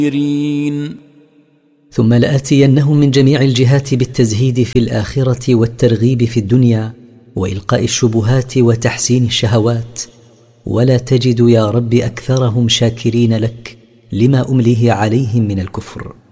ثم لآتينهم من جميع الجهات بالتزهيد في الآخرة والترغيب في الدنيا وإلقاء الشبهات وتحسين الشهوات، ولا تجد يا رب أكثرهم شاكرين لك لما أمليه عليهم من الكفر.